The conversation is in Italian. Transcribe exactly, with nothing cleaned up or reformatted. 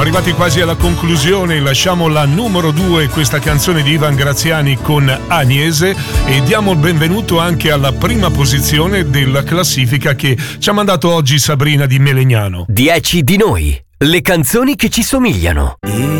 arrivati quasi alla conclusione, lasciamo la numero due, questa canzone di Ivan Graziani con Agnese, e diamo il benvenuto anche alla prima posizione della classifica che ci ha mandato oggi Sabrina di Melegnano. dieci di noi, le canzoni che ci somigliano.